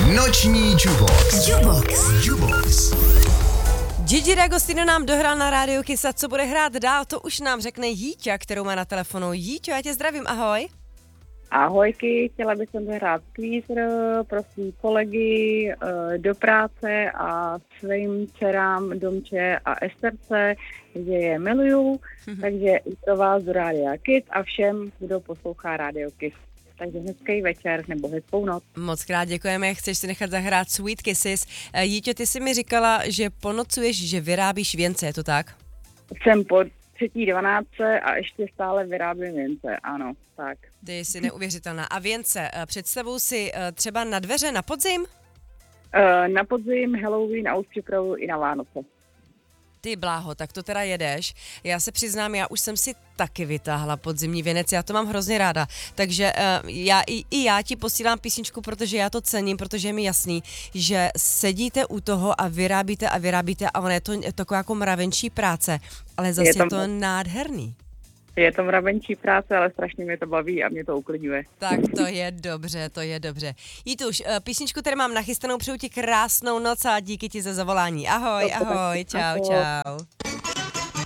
Noční Jubox. Gigi D'Agostino nám dohrál na rádiu Kiss a co bude hrát dál, to už nám řekne Jíťa, kterou má na telefonu. Jíťo, já tě zdravím, ahoj. Ahojky, chtěla bych sem zahrát kvízr pro svý kolegy do práce a svým dcerám Domče a Esterce, kde je miluju, takže i pro vás do rádia Kiss a všem, kdo poslouchá rádio Kiss. Takže hezký večer nebo hezkou noc. Moc krát děkujeme, chceš si nechat zahrát Sweet Kisses. Jíťo, ty jsi mi říkala, že ponocuješ, že vyrábíš věnce, je to tak? Jsem po 3.12. a ještě stále vyrábím věnce, ano, tak. Ty jsi neuvěřitelná. A věnce, představuji si třeba na dveře na podzim? Na podzim, Halloween a už připravuju i na Vánoce. Ty bláho, tak to teda jedeš. Já se přiznám, já už jsem si taky vytáhla podzimní věnec, já to mám hrozně ráda. Takže já ti posílám písničku, protože já to cením, protože je mi jasný, že sedíte u toho a vyrábíte a ono je to taková jako mravenčí práce, ale zase je to nádherný. Je to mravenčí práce, ale strašně mě to baví a mě to uklidňuje. Tak to je dobře. Jítuš, písničku tady mám nachystanou, přeju ti krásnou noc a díky ti za zavolání. Ahoj, čau.